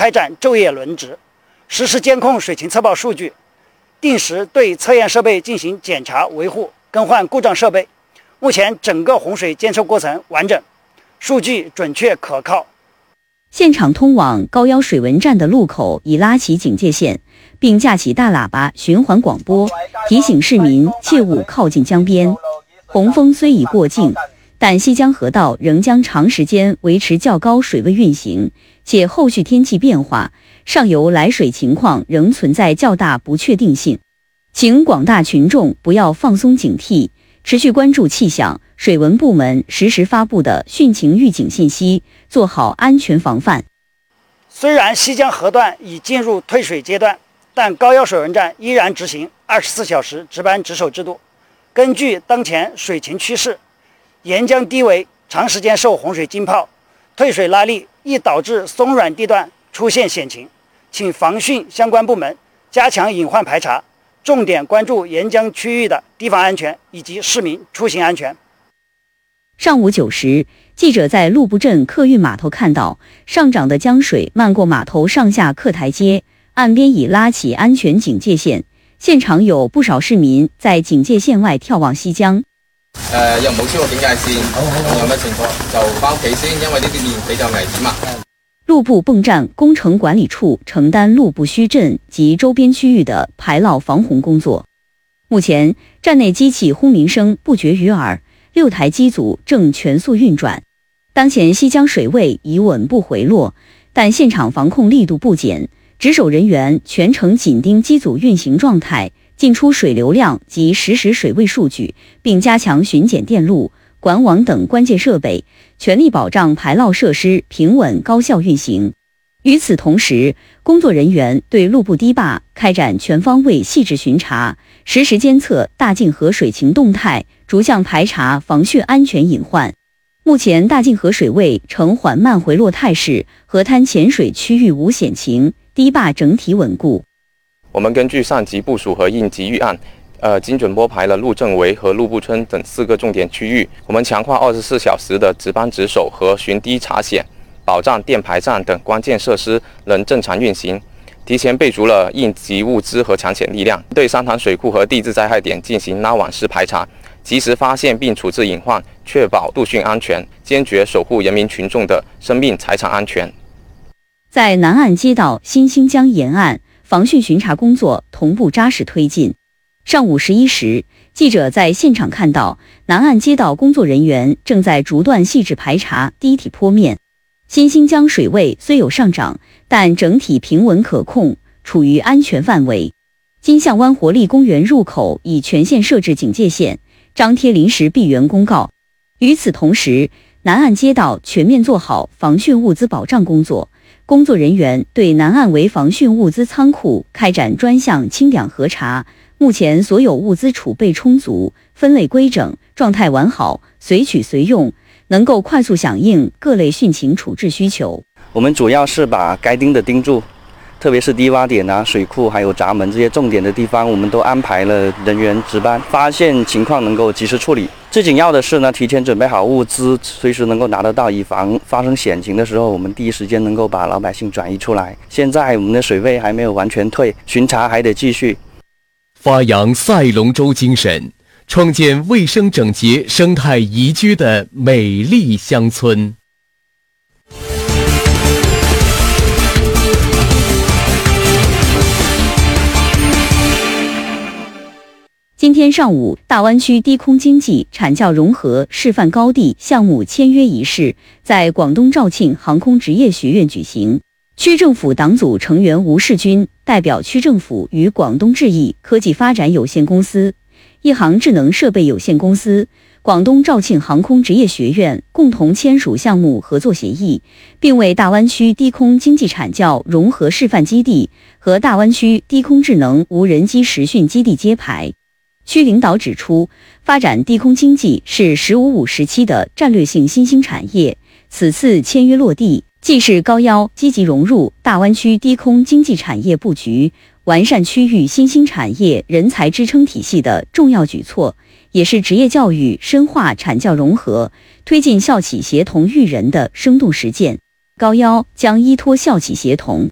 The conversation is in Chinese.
开展昼夜轮值，实时监控水情测报数据，定时对测验设备进行检查维护，更换故障设备。目前整个洪水监测过程完整，数据准确可靠。 现场通往高腰水文站的路口已拉起警戒线，并架起大喇叭循环广播，提醒市民切勿靠近江边。洪峰虽已过境，但西江河道仍将长时间维持较高水位运行，且后续天气变化，上游来水情况仍存在较大不确定性，请广大群众不要放松警惕，持续关注气象水文部门实时发布的汛情预警信息，做好安全防范。 虽然西江河段已进入退水阶段，但高腰水文站依然执行24小时值班值守制度。根据当前水情趋势，沿江堤围长时间受洪水浸泡，退水拉力易导致松软地段出现险情，请防汛相关部门加强隐患排查，重点关注沿江区域的堤防安全以及市民出行安全。 上午9时，记者在陆埠镇客运码头看到上涨的江水漫过码头上下客台阶，岸边已拉起安全警戒線，現場有不少市民在警戒線外眺望西江。 又冇超過警戒線，有咩情況就翻屋企先，因為呢啲面比較危險啊。 陸埠泵站工程管理處承擔陸埠墟鎮及周邊區域的排澇防洪工作。目前，站內機器轟鳴聲不絕於耳，6台機組正全速運轉。當前西江水位已穩步回落，但現場防控力度不減，值守人員全程緊盯機組運行狀態、進出水流量及實時水位數據，並加強巡檢電路、管網等關鍵設備，全力保障排澇設施平穩高效運行。與此同時，工作人員對陸埠堤壩開展全方位細緻巡查，實時監測大涇河水情動態，逐項排查防汛安全隱患。目前大涇河水位呈緩慢回落態勢，河灘淺水區域無險情，堤壩整體穩固。 我們根據上級部署和應急預案，精準撥排了陸正圍和陸埠村等4個重點區域。我們強化24小時的值班值守和巡堤查險，保障電排站等關鍵設施能正常運行。提前備足了應急物資和搶險力量，對三潭水庫和地質災害點進行拉網式排查，及時發現並處置隱患，確保渡汛安全，堅決守護人民群眾的生命財產安全。 在南岸街道新興江沿岸，防汛巡查工作同步扎實推進。上午11時，記者在現場看到南岸街道工作人員正在逐段細緻排查堤體坡面。新興江水位雖有上漲，但整體平穩可控，處於安全範圍。金象灣活力公園入口已全線設置警戒線，張貼臨時閉園公告。與此同時，南岸街道全面做好防汛物資保障工作，工作人員對南岸圍防汛物資倉庫開展專項清點核查，目前所有物資儲備充足，分類規整，狀態完好，隨取隨用，能夠快速響應各類汛情處置需求。 我們主要是把該盯的盯住，特別是低洼點啊、水庫還有閘門這些重點的地方，我們都安排了人員值班，發現情況能夠及時處理。最緊要的是呢，提前準備好物資，隨時能夠拿得到，以防發生險情的時候，我們第一時間能夠把老百姓轉移出來。現在我們的水位還沒有完全退，巡查還得繼續。 發揚賽龍舟精神，創建衛生整潔、生態宜居的美麗鄉村。 今天上午，大灣區低空經濟產教融合示範高地項目簽約儀式在廣東肇慶航空職業學院舉行。區政府黨組成員吳世軍代表區政府與廣東智易科技發展有限公司、一航智能設備有限公司、廣東肇慶航空職業學院共同簽署項目合作協議，並為大灣區低空經濟產教融合示範基地和大灣區低空智能無人機實訓基地揭牌。區領導指出，發展低空經濟是“15+5”時期的戰略性新興產業。此次簽約落地，既是高腰積極融入大灣區低空經濟產業佈局、完善區域新興產業人才支撐體系的重要舉措，也是職業教育深化產教融合、推進校企協同育人的生動實踐。高腰將依託校企協同，